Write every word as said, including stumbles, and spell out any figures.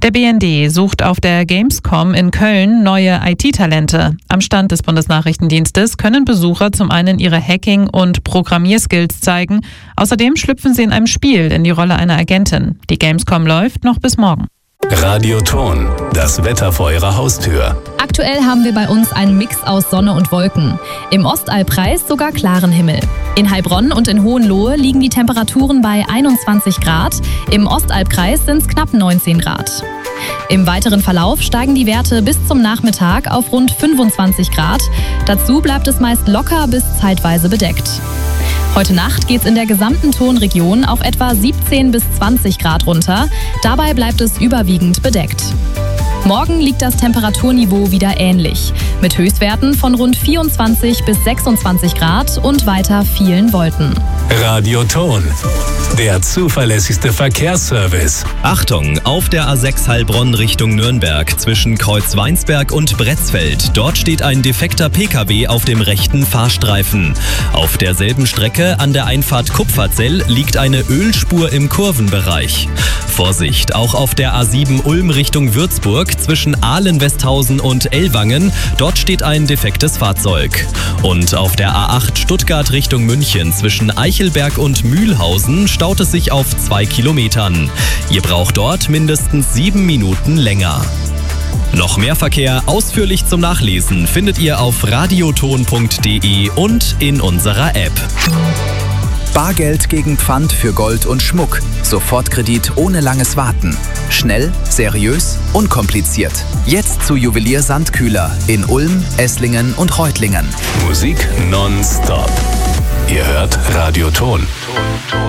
Der B N D sucht auf der Gamescom in Köln neue I T-Talente. Am Stand des Bundesnachrichtendienstes können Besucher zum einen ihre Hacking- und Programmierskills zeigen. Außerdem schlüpfen sie in einem Spiel in die Rolle einer Agentin. Die Gamescom läuft noch bis morgen. Radioton, das Wetter vor Ihrer Haustür. Aktuell haben wir bei uns einen Mix aus Sonne und Wolken. Im Ostallkreis sogar klaren Himmel. In Heilbronn und in Hohenlohe liegen die Temperaturen bei einundzwanzig Grad. Im Ostalbkreis sind es knapp neunzehn Grad. Im weiteren Verlauf steigen die Werte bis zum Nachmittag auf rund fünfundzwanzig Grad. Dazu bleibt es meist locker bis zeitweise bedeckt. Heute Nacht geht es in der gesamten Tonregion auf etwa siebzehn bis zwanzig Grad runter. Dabei bleibt es überwiegend bedeckt. Morgen liegt das Temperaturniveau wieder ähnlich, mit Höchstwerten von rund vierundzwanzig bis sechsundzwanzig Grad und weiter vielen Wolken. Radioton, der zuverlässigste Verkehrsservice. Achtung, auf der A sechs Heilbronn Richtung Nürnberg zwischen Kreuzweinsberg und Bretzfeld. Dort steht ein defekter P K W auf dem rechten Fahrstreifen. Auf derselben Strecke an der Einfahrt Kupferzell liegt eine Ölspur im Kurvenbereich. Vorsicht, auch auf der A sieben Ulm Richtung Würzburg zwischen Ahlen-Westhausen und Ellwangen. Dort steht ein defektes Fahrzeug. Und auf der A acht Stuttgart Richtung München zwischen Eichelberg und Mühlhausen staut es sich auf zwei Kilometern. Ihr braucht dort mindestens sieben Minuten länger. Noch mehr Verkehr ausführlich zum Nachlesen findet ihr auf radioton punkt de und in unserer App. Bargeld gegen Pfand für Gold und Schmuck. Sofortkredit ohne langes Warten. Schnell, seriös, unkompliziert. Jetzt zu Juwelier Sandkühler in Ulm, Esslingen und Reutlingen. Musik nonstop. Ihr hört Radioton.